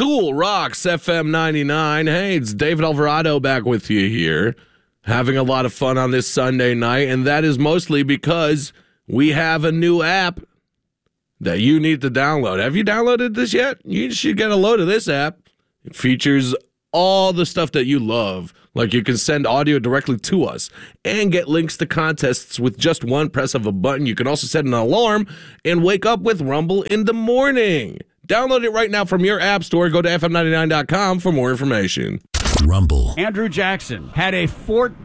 Tool Rocks FM 99. Hey, it's David Alvarado back with you here, having a lot of fun on this Sunday night, and that is mostly because we have a new app that you need to download. Have you downloaded this yet? You should get a load of this app. It features all the stuff that you love. Like you can send audio directly to us and get links to contests with just one press of a button. You can also set an alarm and wake up with Rumble in the morning. Download it right now from your app store. Go to fm99.com for more information. Rumble. Andrew Jackson had a